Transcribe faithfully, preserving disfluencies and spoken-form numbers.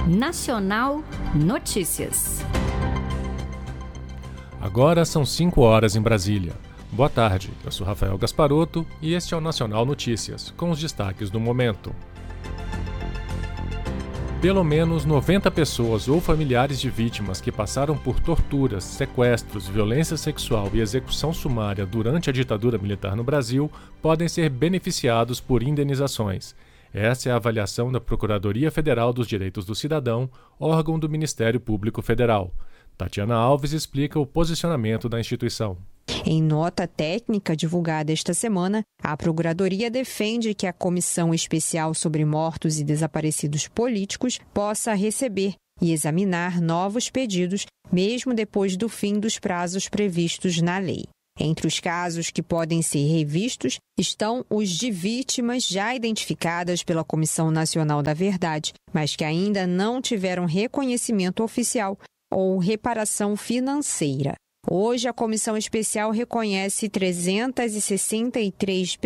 Nacional Notícias. Agora são cinco horas em Brasília. Boa tarde, eu sou Rafael Gasparotto e este é o Nacional Notícias, com os destaques do momento. Pelo menos noventa pessoas ou familiares de vítimas que passaram por torturas, sequestros, violência sexual e execução sumária durante a ditadura militar no Brasil podem ser beneficiados por indenizações. Essa é a avaliação da Procuradoria Federal dos Direitos do Cidadão, órgão do Ministério Público Federal. Tatiana Alves explica o posicionamento da instituição. Em nota técnica divulgada esta semana, a Procuradoria defende que a Comissão Especial sobre Mortos e Desaparecidos Políticos possa receber e examinar novos pedidos, mesmo depois do fim dos prazos previstos na lei. Entre os casos que podem ser revistos estão os de vítimas já identificadas pela Comissão Nacional da Verdade, mas que ainda não tiveram reconhecimento oficial ou reparação financeira. Hoje, a Comissão Especial reconhece trezentas e sessenta e três